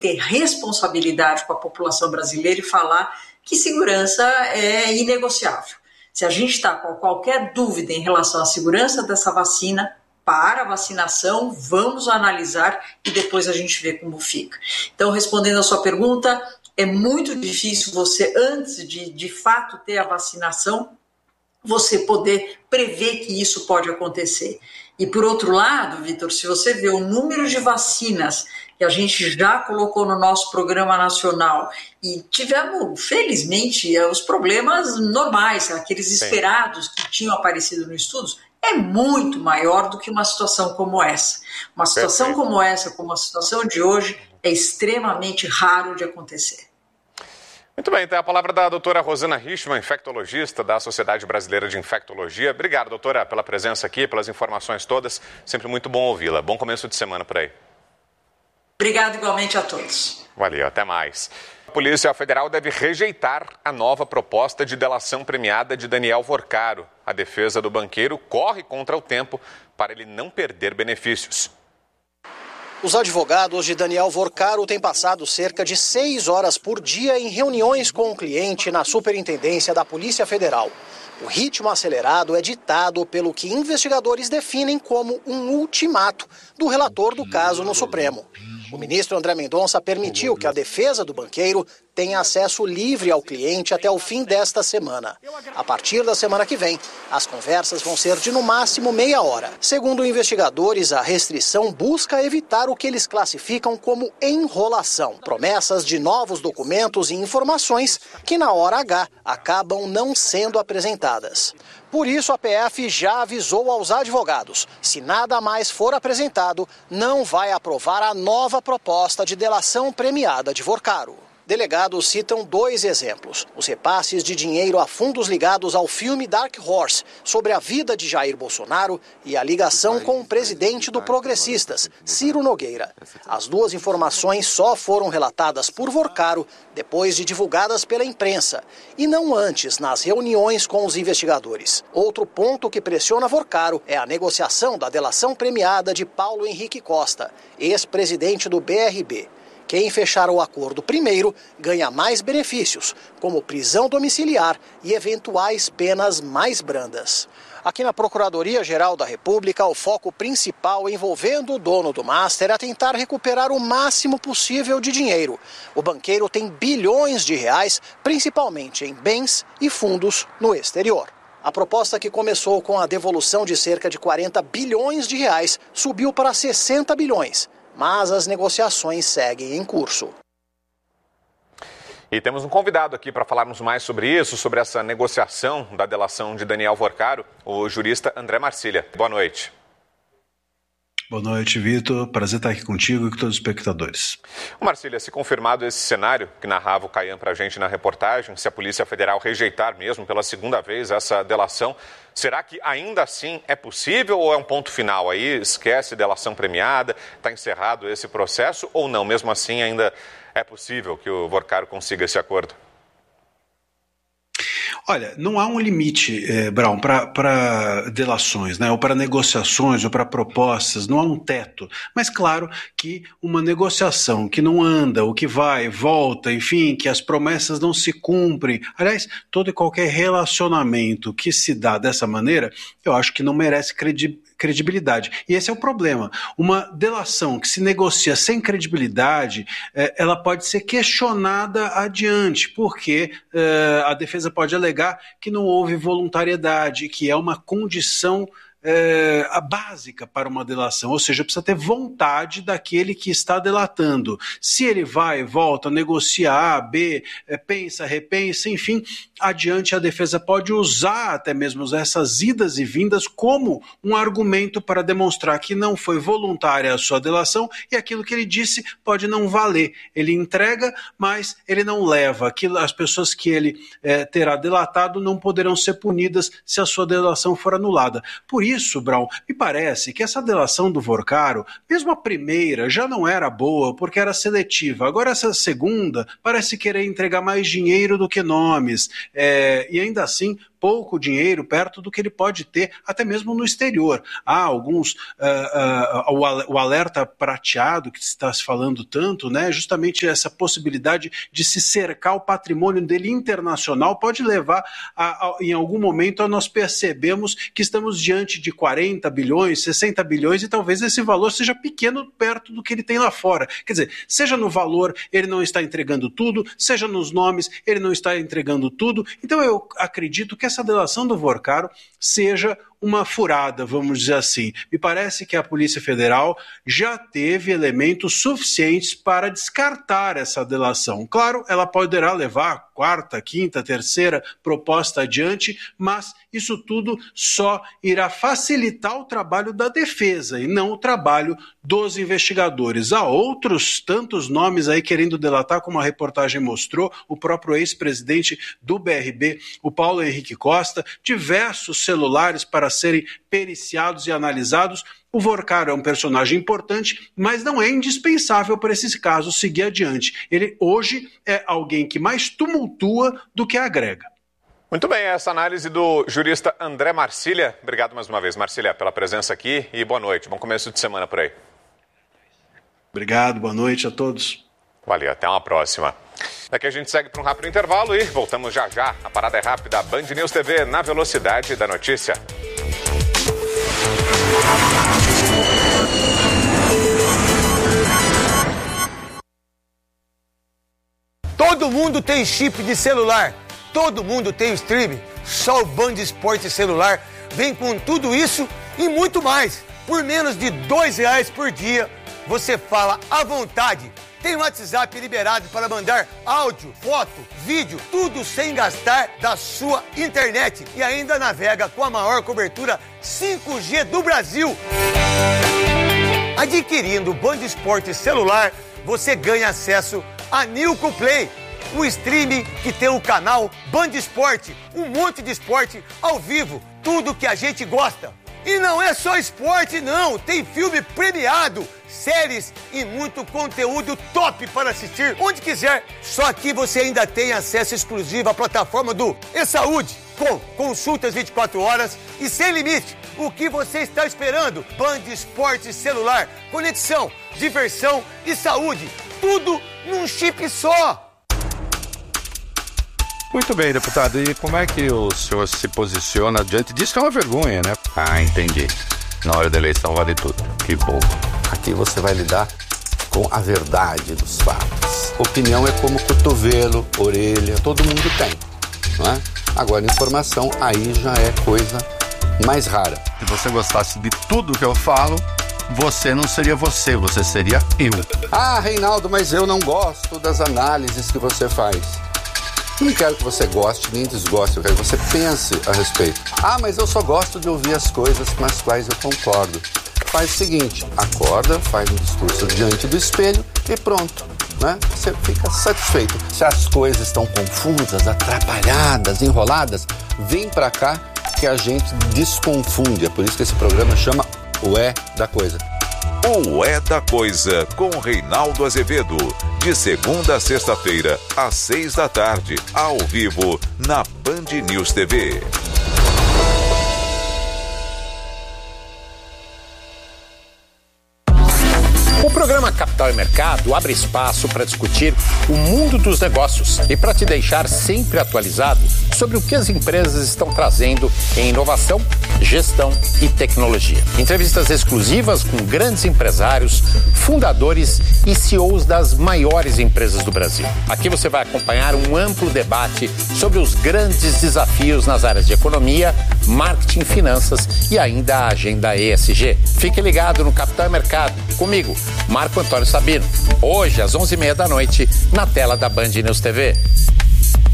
ter responsabilidade com a população brasileira e falar que segurança é inegociável. Se a gente está com qualquer dúvida em relação à segurança dessa vacina, para a vacinação, vamos analisar e depois a gente vê como fica. Então, respondendo a sua pergunta, é muito difícil você, antes de fato ter a vacinação, você poder prever que isso pode acontecer. E por outro lado, Vitor, se você vê o número de vacinas que a gente já colocou no nosso programa nacional e tivemos, felizmente, os problemas normais, aqueles esperados que tinham aparecido nos estudos, é muito maior do que uma situação como essa. Uma situação como essa, como a situação de hoje, é extremamente raro de acontecer. Muito bem, tem a palavra da doutora Rosana Richman, infectologista da Sociedade Brasileira de Infectologia. Obrigado, doutora, pela presença aqui, pelas informações todas. Sempre muito bom ouvi-la. Bom começo de semana por aí. Obrigado igualmente a todos. Valeu, até mais. A Polícia Federal deve rejeitar a nova proposta de delação premiada de Daniel Vorcaro. A defesa do banqueiro corre contra o tempo para ele não perder benefícios. Os advogados de Daniel Vorcaro têm passado cerca de 6 horas por dia em reuniões com o cliente na Superintendência da Polícia Federal. O ritmo acelerado é ditado pelo que investigadores definem como um ultimato do relator do caso no Supremo. O ministro André Mendonça permitiu que a defesa do banqueiro tenha acesso livre ao cliente até o fim desta semana. A partir da semana que vem, as conversas vão ser de no máximo meia hora. Segundo investigadores, a restrição busca evitar o que eles classificam como enrolação. Promessas de novos documentos e informações que na hora H acabam não sendo apresentadas. Por isso, a PF já avisou aos advogados: se nada mais for apresentado, não vai aprovar a nova proposta de delação premiada de Vorcaro. Delegados citam 2 exemplos: os repasses de dinheiro a fundos ligados ao filme Dark Horse, sobre a vida de Jair Bolsonaro, e a ligação com o presidente do Progressistas, Ciro Nogueira. As 2 informações só foram relatadas por Vorcaro depois de divulgadas pela imprensa, e não antes nas reuniões com os investigadores. Outro ponto que pressiona Vorcaro é a negociação da delação premiada de Paulo Henrique Costa, ex-presidente do BRB. Quem fechar o acordo primeiro ganha mais benefícios, como prisão domiciliar e eventuais penas mais brandas. Aqui na Procuradoria-Geral da República, o foco principal envolvendo o dono do Master é tentar recuperar o máximo possível de dinheiro. O banqueiro tem bilhões de reais, principalmente em bens e fundos no exterior. A proposta, que começou com a devolução de cerca de 40 bilhões de reais, subiu para 60 bilhões. Mas as negociações seguem em curso. E temos um convidado aqui para falarmos mais sobre isso, sobre essa negociação da delação de Daniel Vorcaro, o jurista André Marcília. Boa noite. Boa noite, Vitor. Prazer estar aqui contigo e com todos os espectadores. Marcília, se confirmado esse cenário que narrava o Caian para a gente na reportagem, se a Polícia Federal rejeitar mesmo pela segunda vez essa delação, será que ainda assim é possível ou é um ponto final aí? Esquece delação premiada, está encerrado esse processo ou não? Mesmo assim ainda é possível que o Vorcaro consiga esse acordo? Olha, não há um limite, Brown, para delações, né? Ou para negociações, ou para propostas, não há um teto. Mas claro que uma negociação que não anda, ou que vai, volta, enfim, que as promessas não se cumprem. Aliás, todo e qualquer relacionamento que se dá dessa maneira, eu acho que não merece credibilidade. E esse é o problema. Uma delação que se negocia sem credibilidade, ela pode ser questionada adiante, porque a defesa pode alegar que não houve voluntariedade, que é uma condição a básica para uma delação, ou seja, precisa ter vontade daquele que está delatando. Se ele vai, volta, negocia A, B, pensa, repensa, enfim, adiante a defesa pode usar até mesmo essas idas e vindas como um argumento para demonstrar que não foi voluntária a sua delação e aquilo que ele disse pode não valer. Ele entrega, mas ele não leva. As pessoas que ele terá delatado não poderão ser punidas se a sua delação for anulada. Por isso, Brown, me parece que essa delação do Vorcaro, mesmo a primeira, já não era boa porque era seletiva. Agora essa segunda parece querer entregar mais dinheiro do que nomes. E ainda assim pouco dinheiro perto do que ele pode ter, até mesmo no exterior. Há alguns, o alerta prateado, que se está se falando tanto, né, justamente essa possibilidade de se cercar o patrimônio dele internacional pode levar, em algum momento, a nós percebemos que estamos diante de 40 bilhões, 60 bilhões, e talvez esse valor seja pequeno perto do que ele tem lá fora. Quer dizer, seja no valor, ele não está entregando tudo, seja nos nomes, ele não está entregando tudo. Então eu acredito que essa delação do Vorcaro seja uma furada, vamos dizer assim. Me parece que a Polícia Federal já teve elementos suficientes para descartar essa delação. Claro, ela poderá levar a quarta, quinta, terceira proposta adiante, mas isso tudo só irá facilitar o trabalho da defesa e não o trabalho dos investigadores. Há outros tantos nomes aí querendo delatar, como a reportagem mostrou, o próprio ex-presidente do BRB, o Paulo Henrique Costa, diversos celulares para serem periciados e analisados. O Vorcaro é um personagem importante, mas não é indispensável para esse caso seguir adiante. Ele hoje é alguém que mais tumultua do que agrega. Muito bem, essa análise do jurista André Marcília. Obrigado mais uma vez, Marcília, pela presença aqui e boa noite. Bom começo de semana por aí. Obrigado, boa noite a todos. Valeu, até uma próxima. Daqui a gente segue para um rápido intervalo e voltamos já já. A parada é rápida, Band News TV na velocidade da notícia. Todo mundo tem chip de celular, todo mundo tem o streaming. Só o Band Esporte Celular vem com tudo isso e muito mais. Por menos de R$2 por dia, você fala à vontade. Tem o WhatsApp liberado para mandar áudio, foto, vídeo, tudo sem gastar da sua internet. E ainda navega com a maior cobertura 5G do Brasil. Adquirindo o Band Esporte Celular, você ganha acesso a Nilco Play, o streaming que tem o canal Band Esporte, um monte de esporte ao vivo, tudo que a gente gosta. E não é só esporte não, tem filme premiado, séries e muito conteúdo top para assistir onde quiser. Só que você ainda tem acesso exclusivo à plataforma do eSaúde, com consultas 24 horas e sem limite. O que você está esperando? Band Esporte Celular, conexão, diversão e saúde, tudo num chip só. Muito bem, deputado. E como é que o senhor se posiciona diante disso, que é uma vergonha, né? Ah, entendi. Na hora da eleição vale tudo. Que bom. Aqui você vai lidar com a verdade dos fatos. Opinião é como cotovelo, orelha, todo mundo tem, não é? Agora, informação aí já é coisa mais rara. Se você gostasse de tudo que eu falo, você não seria você, você seria eu. Ah, Reinaldo, mas eu não gosto das análises que você faz. Não quero que você goste nem desgoste, eu quero que você pense a respeito. Ah, mas eu só gosto de ouvir as coisas com as quais eu concordo. Faz o seguinte, acorda, faz um discurso diante do espelho e pronto, né? Você fica satisfeito. Se as coisas estão confusas, atrapalhadas, enroladas, vem pra cá que a gente desconfunde. É por isso que esse programa chama O É da Coisa. O É da Coisa, com Reinaldo Azevedo. De segunda a sexta-feira, às 6 da tarde, ao vivo, na Band News TV. O programa Capital e Mercado abre espaço para discutir o mundo dos negócios e para te deixar sempre atualizado sobre o que as empresas estão trazendo em inovação, gestão e tecnologia. Entrevistas exclusivas com grandes empresários, fundadores e CEOs das maiores empresas do Brasil. Aqui você vai acompanhar um amplo debate sobre os grandes desafios nas áreas de economia, marketing, finanças e ainda a agenda ESG. Fique ligado no Capital e Mercado, comigo, Marco Antônio Sabino, hoje às 11h30 da noite, na tela da Band News TV.